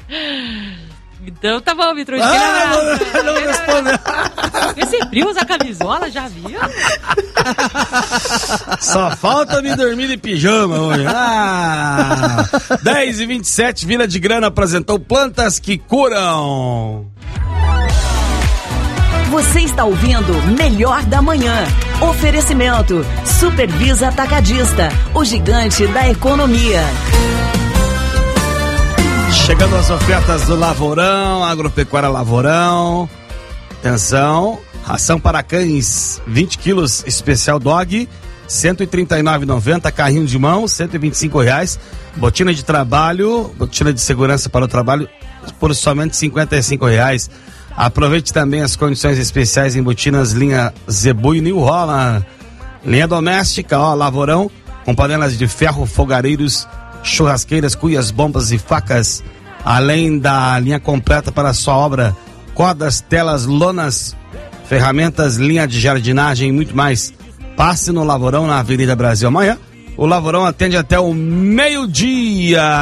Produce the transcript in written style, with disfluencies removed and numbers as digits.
Então tá bom, Vitrucci. Não respondeu. Esse frio usa camisola, já viu? Só falta me dormir de pijama hoje. 10h27, Vila de Grana apresentou Plantas que Curam. Você está ouvindo Melhor da Manhã. Oferecimento Supervisa Atacadista, o gigante da economia. Chegando as ofertas do Lavourão, Agropecuária Lavourão. Atenção, ração para cães, 20 quilos, especial dog, R$ 139,90, carrinho de mão, R$ 125,00, botina de trabalho, botina de segurança para o trabalho, por somente R$ 55,00. Aproveite também as condições especiais em botinas linha Zebu e New Holland. Linha doméstica, Lavourão, com panelas de ferro, fogareiros, churrasqueiras, cuias, bombas e facas, além da linha completa para a sua obra, cordas, telas, lonas, ferramentas, linha de jardinagem e muito mais. Passe no Lavourão, na Avenida Brasil. Amanhã o Lavourão atende até o meio-dia.